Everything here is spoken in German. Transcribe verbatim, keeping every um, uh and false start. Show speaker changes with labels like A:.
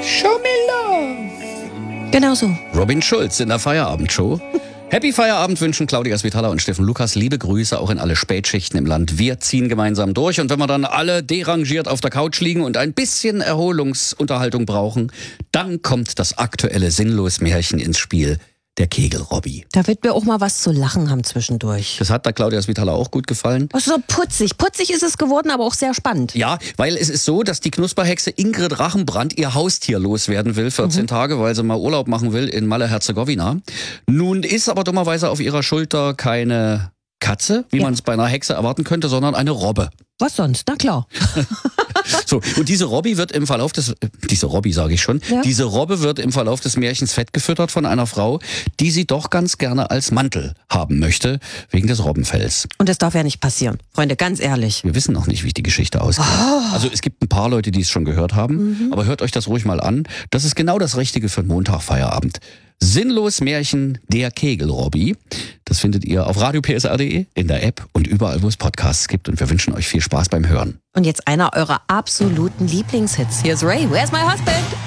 A: Show me love.
B: Genau so.
A: Robin Schulz in der Feierabendshow. Happy Feierabend wünschen Claudia Svitala und Steffen Lukas. Liebe Grüße auch in alle Spätschichten im Land. Wir ziehen gemeinsam durch. Und wenn wir dann alle derangiert auf der Couch liegen und ein bisschen Erholungsunterhaltung brauchen, dann kommt das aktuelle Sinnlos-Märchen ins Spiel. Der Kegel-Robby.
B: Da wird mir auch mal was zu lachen haben zwischendurch.
A: Das hat der Claudia Svitala auch gut gefallen.
B: Was so putzig. Putzig ist es geworden, aber auch sehr spannend.
A: Ja, weil es ist so, dass die Knusperhexe Ingrid Rachenbrand ihr Haustier loswerden will, vierzehn mhm. Tage, weil sie mal Urlaub machen will in Malle-Herzegowina. Nun ist aber dummerweise auf ihrer Schulter keine Katze, wie ja. man es bei einer Hexe erwarten könnte, sondern eine Robbe.
B: Was sonst? Na klar.
A: So, und diese Robby wird im Verlauf des, äh, diese Robby sage ich schon, ja. diese Robbe wird im Verlauf des Märchens fett gefüttert von einer Frau, die sie doch ganz gerne als Mantel haben möchte, wegen des Robbenfells.
B: Und das darf ja nicht passieren. Freunde, ganz ehrlich.
A: Wir wissen noch nicht, wie die Geschichte ausgeht. Oh. Also es gibt ein paar Leute, die es schon gehört haben, mhm. aber hört euch das ruhig mal an. Das ist genau das Richtige für einen Montagfeierabend. Sinnlos Märchen, der Kegel-Robby. Das findet ihr auf radio p s r punkt d e, in der App und überall, wo es Podcasts gibt. Und wir wünschen euch viel Spaß beim Hören.
B: Und jetzt einer eurer absoluten Lieblingshits. Here's Ray, Where's My Husband?